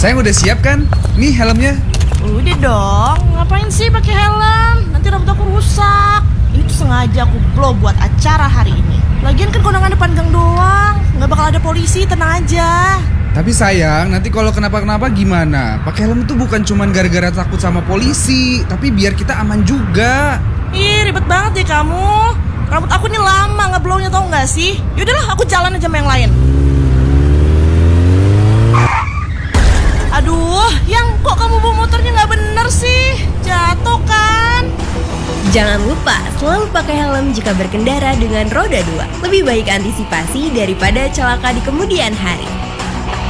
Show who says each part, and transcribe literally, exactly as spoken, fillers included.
Speaker 1: Sayang udah siap kan? Nih helmnya.
Speaker 2: Udah dong, ngapain sih pakai helm? Nanti rambut aku rusak. Ini tuh sengaja aku blow buat acara hari ini. Lagian kan kondangan depan gang doang, nggak bakal ada polisi, tenang aja.
Speaker 1: Tapi sayang, nanti kalau kenapa-kenapa gimana? Pakai helm itu bukan cuman gara-gara takut sama polisi, tapi biar kita aman juga.
Speaker 2: Ih, ribet banget deh kamu. Rambut aku nih lama ngeblownya, tau nggak sih? Yaudahlah, aku jalan aja sama yang lain. Aduh, yang kok kamu bawa motornya nggak bener sih? Jatuh kan?
Speaker 3: Jangan lupa selalu pakai helm jika berkendara dengan roda dua. Lebih baik antisipasi daripada celaka di kemudian hari.